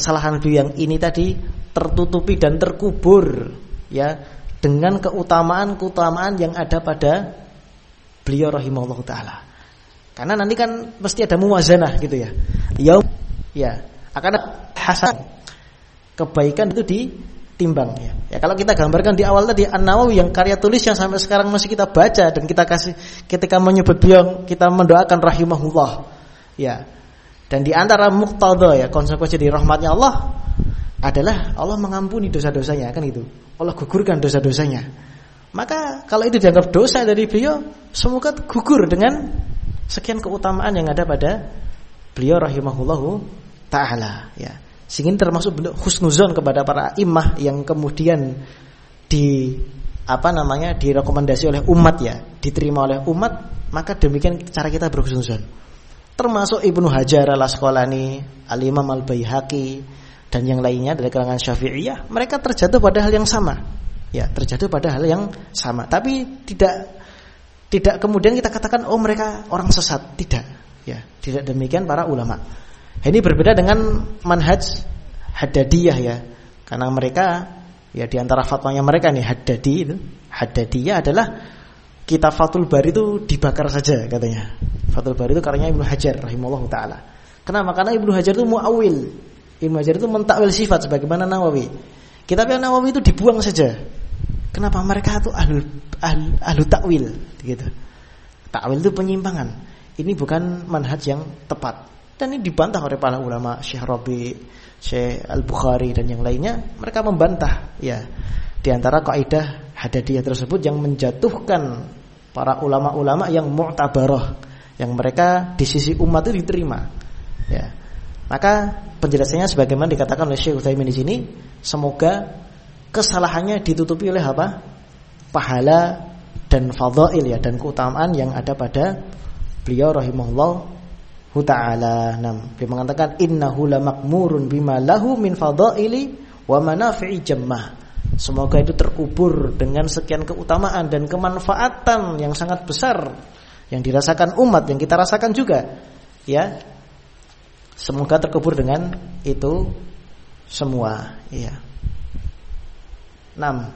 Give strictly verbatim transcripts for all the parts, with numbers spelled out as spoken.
kesalahan beliau yang ini tadi tertutupi dan terkubur ya dengan keutamaan-keutamaan yang ada pada beliau rahimahullahu taala. Karena nanti kan pasti ada muwazanah gitu ya. Yaum ya, akan hasan kebaikan itu ditimbang ya. Ya kalau kita gambarkan di awal tadi An-Nawawi yang karya tulis yang sampai sekarang masih kita baca dan kita kasih ketika menyebut beliau kita mendoakan rahimahullah. Ya. Dan di antara muqtada ya konsekuensi dari rahmatnya Allah adalah Allah mengampuni dosa-dosanya kan itu. Allah gugurkan dosa-dosanya. Maka kalau itu dianggap dosa dari beliau, semoga gugur dengan sekian keutamaan yang ada pada beliau rahimahullahu taala ya. Sehingga termasuk bentuk husnuzon kepada para imam yang kemudian di apa namanya direkomendasi oleh umat ya, diterima oleh umat, maka demikian cara kita berhusnuzon. Termasuk Ibnu Hajar al-Asqalani, Al-Imam Al-Baihaqi dan yang lainnya dari kalangan Syafi'iyah, mereka terjatuh pada hal yang sama. Ya, terjatuh pada hal yang sama. Tapi tidak tidak kemudian kita katakan oh mereka orang sesat, tidak. Ya, tidak demikian para ulama. Ini berbeda dengan manhaj Haddadiyah ya. Karena mereka ya di antara fatwanya mereka nih Haddadi itu, Haddadiyah adalah kitab Fathul Bari itu dibakar saja katanya. Fathul Bari itu karyanya Ibnu Hajar rahimahullahu taala. Kenapa? Karena Ibnu Hajar itu muawil. Ibnu Hajar itu mentakwil sifat sebagaimana Nawawi. Kitabnya Nawawi itu dibuang saja. Kenapa? Mereka itu ahlu ahlu, ahlu takwil gitu. Takwil itu penyimpangan. Ini bukan manhaj yang tepat. Dan ini dibantah oleh para ulama Syekh Rabi, Syekh Al-Bukhari dan yang lainnya. Mereka membantah ya. Di antara kaidah Haddadiyah tersebut yang menjatuhkan para ulama-ulama yang mu'tabarah, yang mereka di sisi umat itu diterima. Ya. Maka penjelasannya sebagaimana dikatakan oleh Syekh Utsaimin di sini, semoga kesalahannya ditutupi oleh apa? Pahala dan fadhail ya dan keutamaan yang ada pada beliau rahimahullahu taala. Nam, dia mengatakan innahu lamakmurun bima lahu min fadhaili wa manafi'i jammah. Semoga itu terkubur dengan sekian keutamaan dan kemanfaatan yang sangat besar yang dirasakan umat, yang kita rasakan juga. Ya. Semoga terkubur dengan itu semua, ya. enam.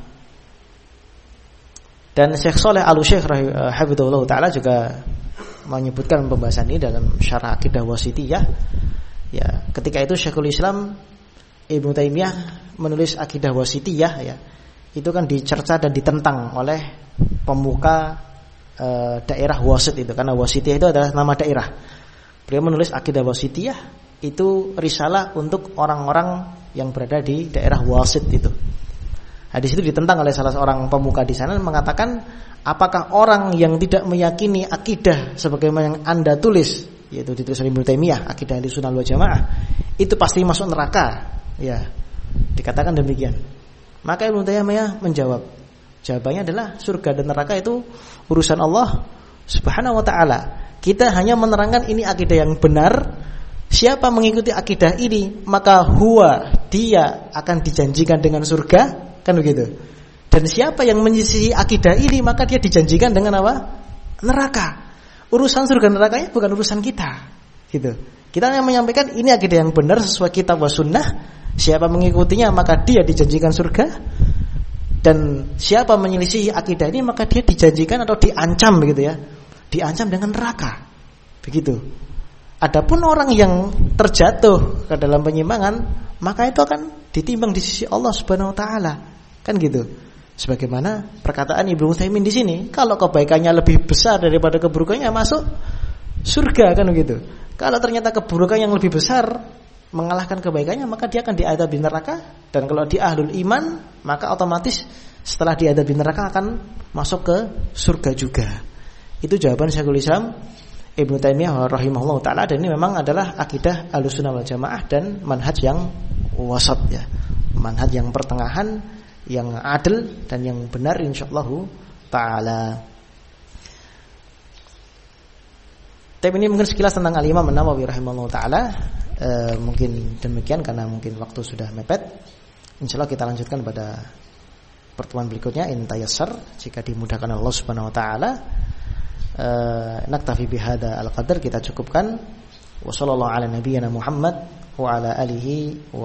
Dan Syekh Shalih Al-Syekh hafizahullah taala juga menyebutkan pembahasan ini dalam Syarah Aqidah Wasithiyah. Ya, ketika itu Syekhul Islam Ibnu Taimiyah menulis Aqidah Wasithiyah ya. Itu kan dicerca dan ditentang oleh pemuka e, daerah Wasit itu, karena Wasithiyah itu adalah nama daerah. Beliau menulis Aqidah Wasithiyah itu risalah untuk orang-orang yang berada di daerah Wasit itu. Nah, di situ ditentang oleh salah seorang pemuka di sana mengatakan, apakah orang yang tidak meyakini akidah sebagaimana yang Anda tulis, yaitu ditulis oleh Ibnu Taimiyah, Aqidah Ahlussunnah wal Jamaah, itu pasti masuk neraka? Ya, dikatakan demikian. Maka Ibnu Taimiyah menjawab, jawabannya adalah surga dan neraka itu urusan Allah Subhanahu wa taala. Kita hanya menerangkan ini akidah yang benar. Siapa mengikuti akidah ini, maka huwa, dia akan dijanjikan dengan surga, kan begitu. Dan siapa yang menyisihi akidah ini, maka dia dijanjikan dengan apa? Neraka. Urusan surga nerakanya bukan urusan kita, gitu. Kita hanya menyampaikan ini akidah yang benar sesuai kitab wa sunnah. Siapa mengikutinya maka dia dijanjikan surga. Dan siapa menyelisihi akidah ini maka dia dijanjikan atau diancam begitu ya. Diancam dengan neraka. Begitu. Adapun orang yang terjatuh ke dalam penyimpangan, maka itu akan ditimbang di sisi Allah Subhanahu wa taala. Kan gitu. Sebagaimana perkataan Ibnu Utsaimin di sini, kalau kebaikannya lebih besar daripada keburukannya masuk surga, kan begitu. Kalau ternyata keburukan yang lebih besar mengalahkan kebaikannya, maka dia akan diadab di neraka. Dan kalau dia ahlul iman, maka otomatis setelah diadab di neraka akan masuk ke surga juga. Itu jawaban Syekhul Islam Ibnu Taimiyah rahimahullah taala. Dan ini memang adalah akidah Ahlussunnah wal Jamaah dan manhaj yang wasat ya, manhaj yang pertengahan, yang adil dan yang benar insyaallah taala. Tapi ini mungkin sekilas tentang Al-Imam An-Nawawi rahimahullah taala. E, mungkin demikian karena mungkin waktu sudah mepet. Insyaallah kita lanjutkan pada pertemuan berikutnya in tayassar, jika dimudahkan Allah Subhanahu wa taala. Eh naktafi bihadza al-qadar, kita cukupkan. Wassallallahu ala nabiyyina Muhammad wa ala alihi wa